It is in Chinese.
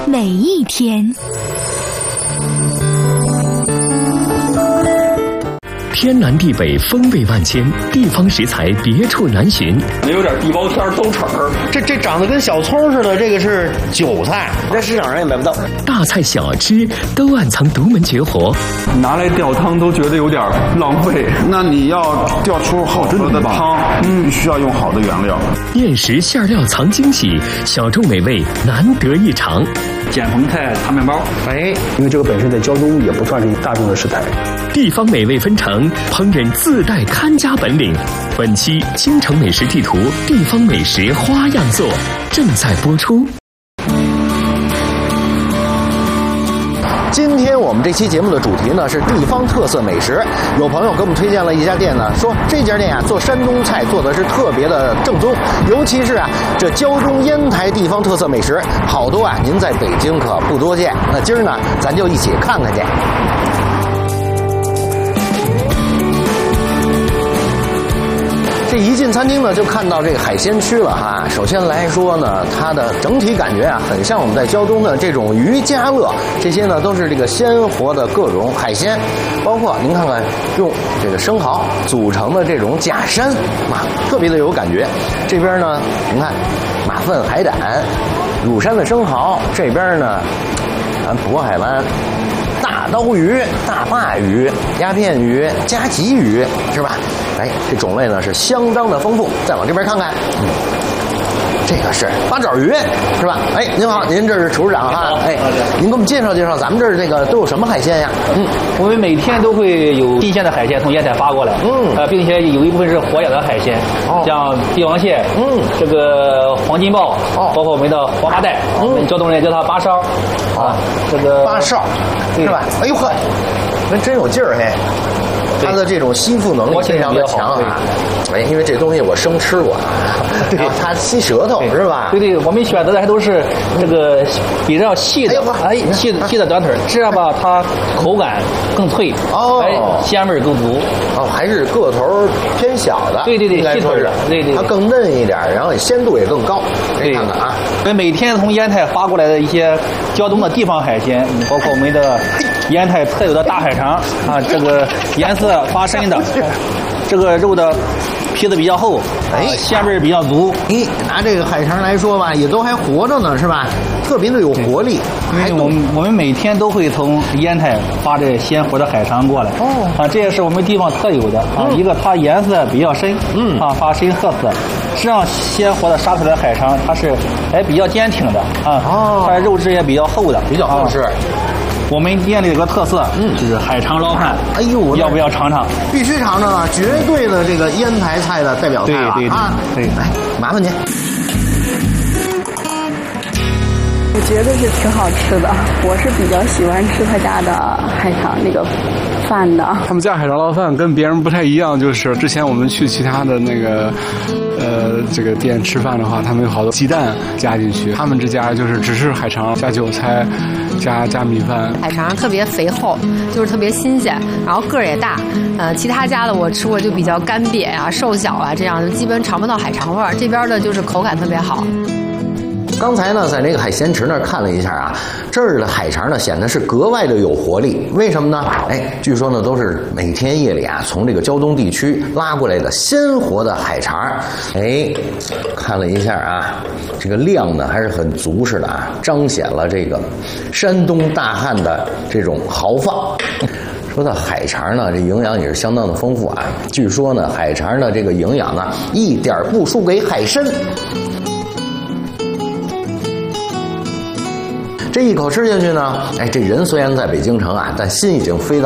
每一天。 天南地北，风味万千，地方食材别处难寻。 有点地包天豆豉儿， 这长得跟小葱似的，这个是韭菜，在市场上也买不到。 大菜小吃都暗藏独门绝活， 拿来吊汤都觉得有点浪费。 那你要吊出好喝的汤，必须要用好的原料。 宴食馅料藏惊喜，小众美味难得一尝。 碱红菜擦面包， 因为这个本身在胶东也不算是大众的食材。 地方美味纷呈，烹饪自带看家本领。本期京城美食地图地方美食花样做正在播出。 今天我们这期节目的主题呢是地方特色美食。有朋友给我们推荐了一家店呢，说这家店啊做山东菜做的是特别的正宗，尤其是啊这胶东烟台地方特色美食，好多啊您在北京可不多见。那今儿呢咱就一起看看去。这一进餐厅呢，就看到这个海鲜区了哈。首先来说呢，它的整体感觉啊，很像我们在胶东的这种渔家乐。这些呢，都是这个鲜活的各种海鲜，包括您看看用这个生蚝组成的这种假山啊，特别的有感觉。这边呢，您看马粪海胆、乳山的生蚝，这边呢，咱渤海湾。大刀鱼、大鲅鱼、鸦片鱼、夹鲫鱼，是吧？哎，这种类呢是相当的丰富。再往这边看看，这个是八爪鱼，是吧？哎，您好，您这是厨师长哈？哎，您给我们介绍介绍，咱们这儿这个都有什么海鲜呀？ 我们每天都会有新鲜的海鲜从烟台发过来，并且有一部分是活养的海鲜，像帝王蟹，这个黄金鲍，包括我们的黄花带，我们胶东人叫它八烧，这个八烧，是吧？哎呦呵，那真有劲儿嘿！它的这种吸附能力非常的强啊！哎，因为这东西我生吃过，对，它吸舌头是吧？ 对，我们选择的还都是这个比较细的，细的短腿，这样吧，它口感更脆，鲜味更足。 还是个头偏小的， 对， 应该说是， 对， 它更嫩一点，然后鲜度也更高。对，看看啊， 我们每天从烟台发过来的一些胶东的地方海鲜，包括我们的烟台特有的大海肠啊，这个颜色发深的，这个肉的皮子比较厚，鲜味比较足。 拿这个海肠来说吧，也都还活着呢，是吧？特别的有活力。 我们每天都会从烟台发这鲜活的海肠过来。这也是我们地方特有的啊。一个它颜色比较深，发深褐色。这样鲜活的杀出来的海肠，它是比较坚挺的啊。它肉质也比较厚的， 比较厚实。 我们店里有个特色，就是海肠捞饭。 哎呦， 要不要尝尝？ 必须尝尝啊！绝对的这个烟台菜的代表菜了啊！ 对， 来，麻烦您。 我觉得是挺好吃的，我是比较喜欢吃他家的海肠那个饭的。 他们家海肠捞饭跟别人不太一样，就是之前我们去其他的那个这个店吃饭的话，他们有好多鸡蛋加进去，他们这家就是只是海肠加韭菜加米饭。 海肠特别肥厚，就是特别新鲜，然后个儿也大。其他家的我吃过就比较干瘪啊、瘦小啊，这样基本尝不到海肠味儿。这边的就是口感特别好。 刚才呢，在这个海鲜池那儿看了一下啊，这儿的海肠呢显得是格外的有活力。为什么呢？据说呢都是每天夜里啊从这个胶东地区拉过来的鲜活的海肠。看了一下啊，这个量呢还是很足实的啊，彰显了这个山东大汉的这种豪放。说到海肠呢，这营养也是相当的丰富啊。据说呢，海肠的这个营养呢一点不输给海参。这一口吃下去呢，这人虽然在北京城啊，但心已经飞到